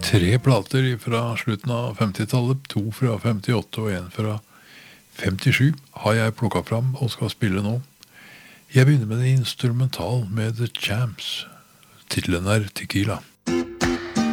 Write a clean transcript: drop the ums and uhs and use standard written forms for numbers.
3 plater fra slutten av 50-tallet, 2 fra 58 og 1 fra 57 har jeg plukket fram og skal spille nå. Jeg begynner med en instrumental med The Champs. Titelen er Tequila.